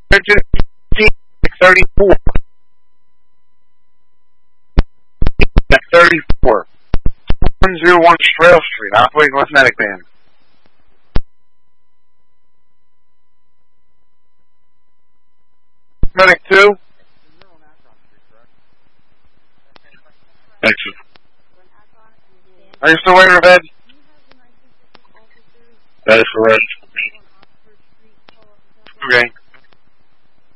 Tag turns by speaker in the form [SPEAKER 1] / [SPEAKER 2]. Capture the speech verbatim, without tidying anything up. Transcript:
[SPEAKER 1] thirty-four. thirty-four. one oh one Trail Street, operating cosmetic van. Medic two. Thank you. Are you still waiting for bed? That is correct. Okay.